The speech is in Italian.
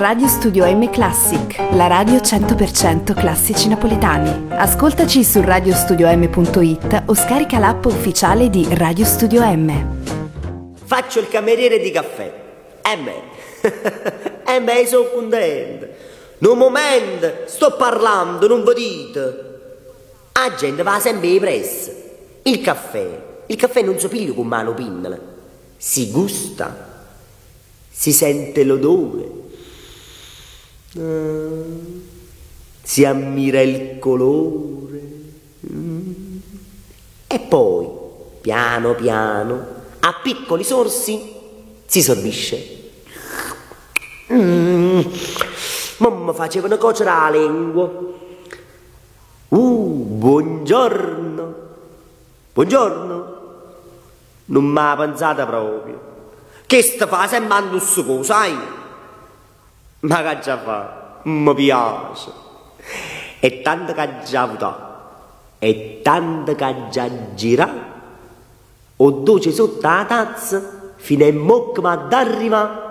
Radio Studio M Classic, la radio 100% classici napoletani. Ascoltaci su radiostudiom.it o scarica l'app ufficiale di Radio Studio M. Faccio il cameriere di caffè. Sono contento. Un momento, sto parlando, non vi dite. La gente va sempre in pressa. Il caffè non si piglia con mano pinnola. Si gusta. Si sente l'odore, si ammira il colore e poi, piano piano, a piccoli sorsi, si sorbisce. Mamma faceva una coccia alla lingua. Buongiorno. Non mi ha pensata proprio. Che sta fa sempre un succo, sai? Ma che già fa? Mi piace. E tanto che già avuto. E tanto che già gira. O dolce sotto la tazza. Fino a mo' che mi arriva.